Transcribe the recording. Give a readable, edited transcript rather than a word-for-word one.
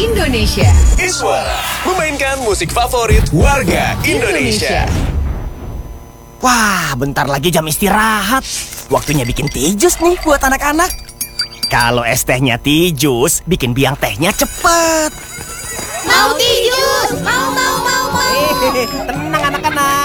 Indonesia. Iswara memainkan musik favorit warga Indonesia. Wah, bentar lagi jam istirahat. Waktunya bikin tijus nih buat anak-anak. Kalau es tehnya tijus, bikin biang tehnya cepet. Mau tijus, mau. Tenang anak-anak.